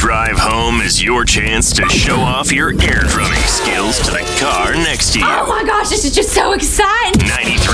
drive home is your chance to show off your air drumming skills to the car next to you. Oh my gosh, this is just so exciting. 95